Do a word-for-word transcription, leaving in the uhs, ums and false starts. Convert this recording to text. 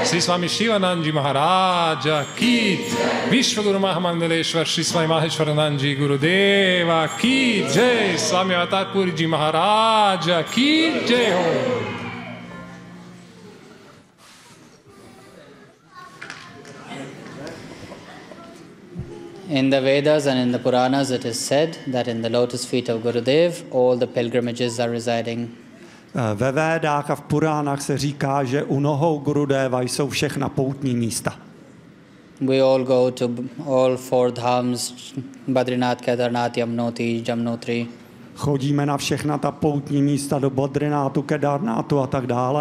Sri Swami Shivananji Maharaja ki, Vishwaguru Mahamandaleshwar Sri Swami Maheshwarananji Gurudeva ki jai, Swami Avatar Puriji Maharaja ki jai ho. In the Vedas and in the Puranas it is said that in the lotus feet of Gurudev all the pilgrimages are residing. Ve Védách a v Puránách se říká, že u nohou Gurudeva jsou všechna poutní místa. We all go to all four dhams, Badrinath, Kedarnath, Yamunotri, Jamnotri. Chodíme na všechna ta poutní místa do Badrinátu, Kedarnátu a tak dále.